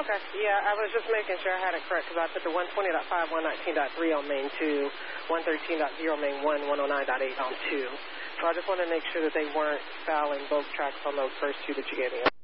Okay, yeah, I was just making sure I had it correct because I put the 120.5, 119.3 on main 2, 113.0 main 1, 109.8 on 2. So I just wanted to make sure that they weren't fouling both tracks on those first two that you gave me.